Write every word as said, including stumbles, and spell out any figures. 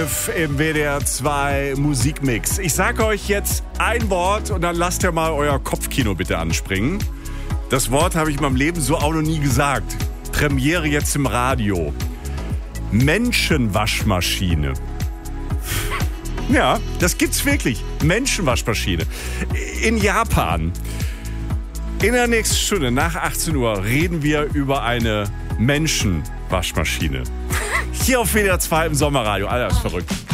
Im W D R zwei Musikmix. Ich sage euch jetzt ein Wort und dann lasst ihr mal euer Kopfkino bitte anspringen. Das Wort habe ich in meinem Leben so auch noch nie gesagt. Premiere jetzt im Radio. Menschenwaschmaschine. Ja, das gibt's wirklich. Menschenwaschmaschine. In Japan. In der nächsten Stunde nach achtzehn Uhr reden wir über eine Menschenwaschmaschine. Hier auf W D R zwei im Sommerradio. Alter, ist verrückt.